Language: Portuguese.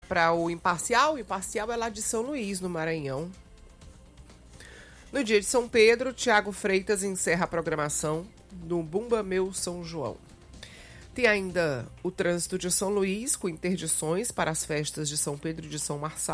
para o Imparcial. O Imparcial é lá de São Luís, no Maranhão. No dia de São Pedro, Tiago Freitas encerra a programação no Bumba Meu São João. Tem ainda o trânsito de São Luís, com interdições para as festas de São Pedro e de São Marçal.